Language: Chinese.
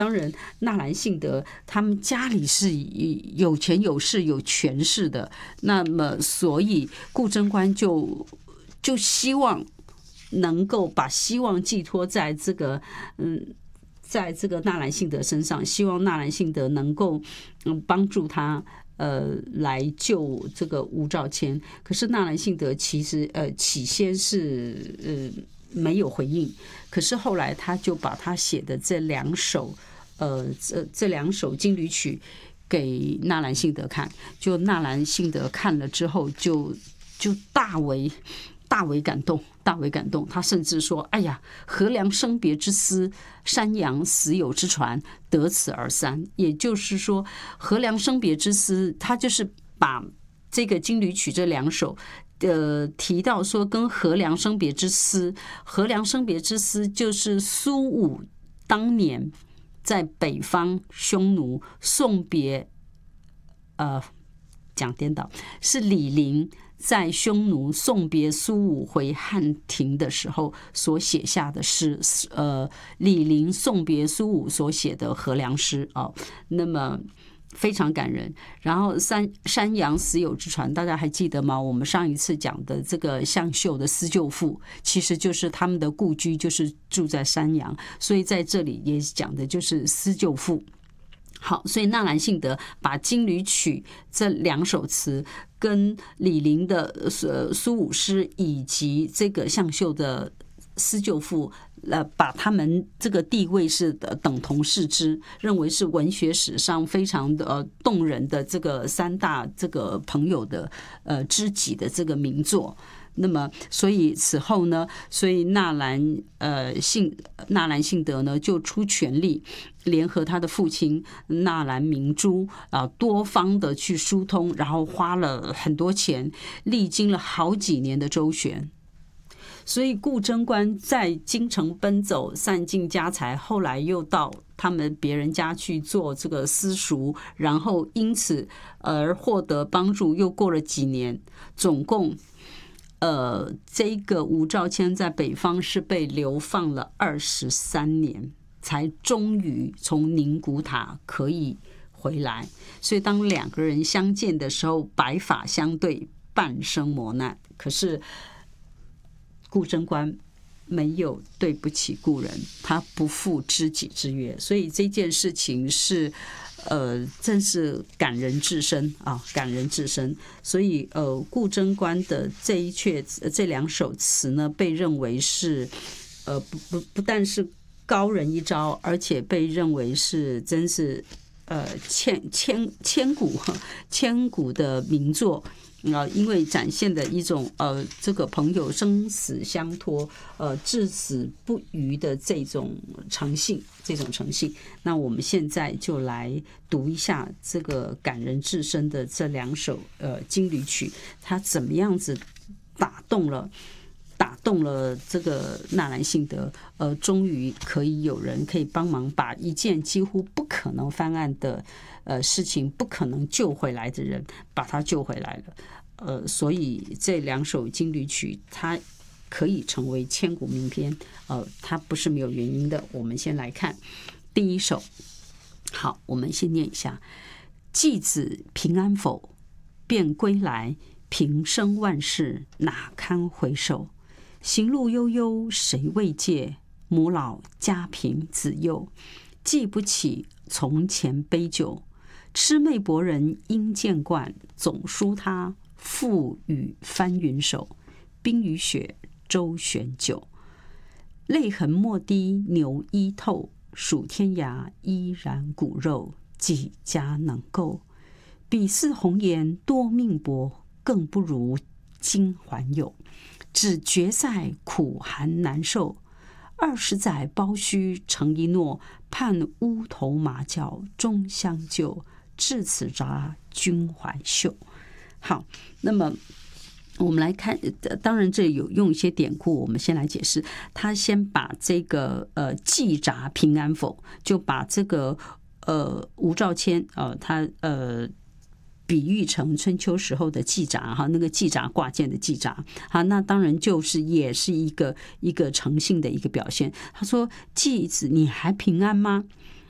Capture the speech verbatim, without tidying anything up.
当然，纳兰性德他们家里是有钱有势有权势的，那么所以顾贞观就就希望能够把希望寄托在这个嗯，在这个纳兰性德身上，希望纳兰性德能够嗯帮助他呃来救这个吴兆谦。可是纳兰性德其实呃起先是呃没有回应，可是后来他就把他写的这两首。呃，这这两首金缕曲给纳兰性德看，就纳兰性德看了之后就，就大为大为感动，大为感动。他甚至说：“哎呀，何良生别之思，山阳死有之传，得此而三。”也就是说，何良生别之思，他就是把这个金缕曲这两首。呃，提到说跟何良生别之思，何良生别之思就是苏武当年。在北方匈奴送别，呃，讲颠倒，是李陵在匈奴送别苏武回汉庭的时候所写下的诗，呃，李陵送别苏武所写的河梁诗哦，那么非常感人。然后山山阳死有之传，大家还记得吗？我们上一次讲的这个向秀的思旧赋，其实就是他们的故居就是住在山阳，所以在这里也讲的就是思旧赋。好，所以纳兰性德把金缕曲这两首词跟李陵的苏武诗以及这个向秀的思旧赋，呃，把他们这个地位是等同视之，认为是文学史上非常的、呃、动人的这个三大这个朋友的呃知己的这个名作。那么，所以此后呢，所以纳兰呃性纳兰性德呢就出全力，联合他的父亲纳兰明珠啊，多方的去疏通，然后花了很多钱，历经了好几年的周旋。所以顾贞观在京城奔走，散尽家财，后来又到他们别人家去做这个私塾，然后因此而获得帮助。又过了几年，总共。呃，这个吴兆谦在北方是被流放了二十三年，才终于从宁古塔可以回来。所以当两个人相见的时候，白发相对，半生磨难。可是顾贞观没有对不起故人，他不负知己之约，所以这件事情是。呃，真是感人至深啊，感人至深。所以，呃，顾贞观的这一阙这两首词呢，被认为是，呃，不不不但是高人一招，而且被认为是真是呃千千千古千古的名作。啊，因为展现的一种呃，这个朋友生死相托，呃，至死不渝的这种诚信，这种诚信。那我们现在就来读一下这个感人至深的这两首呃金缕曲，它怎么样子打动了。打动了这个纳兰性德，呃，终于可以有人可以帮忙把一件几乎不可能翻案的呃事情，不可能救回来的人，把他救回来了。呃，所以这两首金缕曲，它可以成为千古名篇。呃，它不是没有原因的。我们先来看第一首。好，我们先念一下：继子平安否？便归来，平生万事哪堪回首？行路悠悠谁慰藉？母老家贫子幼，记不起从前杯酒。魑魅博人应见惯，总输他覆雨翻云手。冰与雪周旋久，泪痕莫滴牛衣透。数天涯依然骨肉，几家能够？比似红颜多命薄，更不如金环有。只觉在苦寒难受，二十载包须成一诺。盼乌头马脚终相救，至此札君怀袖。好，那么我们来看，当然这有用一些典故，我们先来解释。他先把这个呃季札平安否，就把这个呃吴兆谦呃他呃。比喻成春秋时候的季札哈，那个季札挂件的季札，好，那当然就是也是一个一个诚信的一个表现。他说：“季子，你还平安吗？”